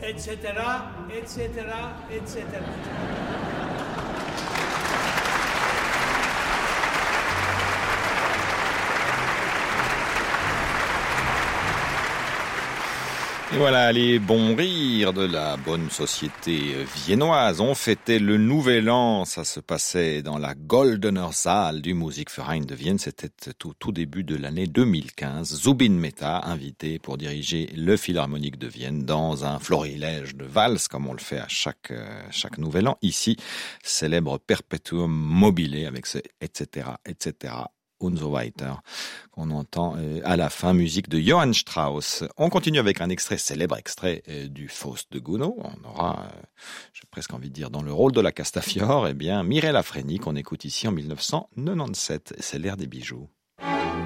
etc., etc., etc. Et voilà, les bons rires de la bonne société viennoise. On fêtait le nouvel an, ça se passait dans la Goldener Saal du Musikverein de Vienne. C'était tout début de l'année 2015. Zubin Mehta, invité pour diriger le Philharmonique de Vienne dans un florilège de valses, comme on le fait à chaque nouvel an. Ici, célèbre Perpetuum mobile avec ce etc., etc., und so weiter, qu'on entend à la fin, musique de Johann Strauss. On continue avec un célèbre extrait du Faust de Gounod. On aura, j'ai presque envie de dire, dans le rôle de la Castafiore, Mireille Lafrenique, qu'on écoute ici en 1997. C'est l'ère des bijoux.